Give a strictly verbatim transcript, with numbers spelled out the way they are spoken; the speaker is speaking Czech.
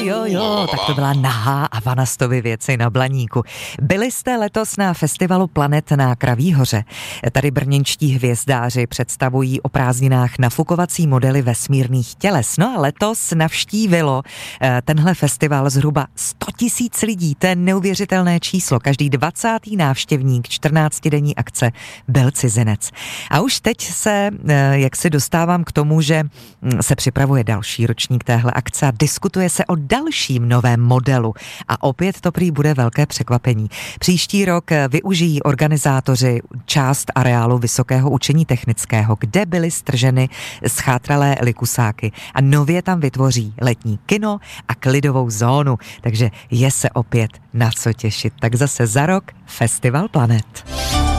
Jo, jo, tak to byla Nahá a Vanastovy věci na Blaníku. Byli jste letos na festivalu Planet na Kraví hoře. Tady brněnští hvězdáři představují o prázdninách nafukovací modely vesmírných těles. No a letos navštívilo tenhle festival zhruba sto tisíc lidí. To je neuvěřitelné číslo. Každý dvacátý návštěvník čtrnáctidenní akce byl cizinec. A už teď se, jak si dostávám k tomu, že se připravuje další ročník téhle akce a diskutuje se o dalším novém modelu. A opět to prý bude velké překvapení. Příští rok využijí organizátoři část areálu Vysokého učení technického, kde byly strženy schátralé likusáky. A nově tam vytvoří letní kino a klidovou zónu. Takže je se opět na co těšit. Tak zase za rok Festival Planet.